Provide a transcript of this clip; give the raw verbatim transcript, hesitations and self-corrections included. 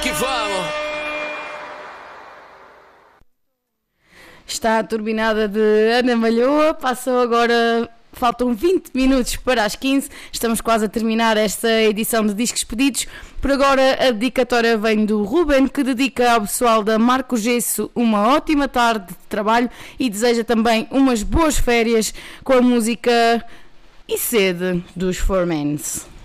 que vamos. Está a turbinada de Ana Malhoa, passou agora, faltam vinte minutos para as quinze, estamos quase a terminar esta edição de Discos Pedidos. Por agora a dedicatória vem do Ruben, que dedica ao pessoal da Marco Gesso uma ótima tarde de trabalho e deseja também umas boas férias com a música E Sede dos Four Mans.